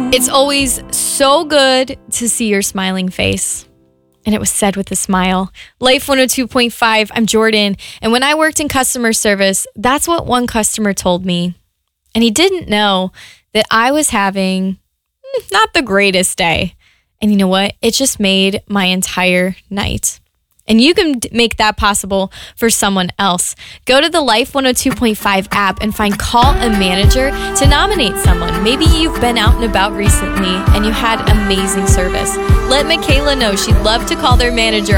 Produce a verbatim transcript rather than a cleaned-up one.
It's always so good to see your smiling face. And it was said with a smile. Life one oh two point five, I'm Jordan. And when I worked in customer service, that's what one customer told me. And he didn't know that I was having not the greatest day. And you know what? It just made my entire night. And you can make that possible for someone else. Go to the Life one oh two point five app and find Call a Manager to nominate someone. Maybe you've been out and about recently and you had amazing service. Let Michaela know she'd love to call their manager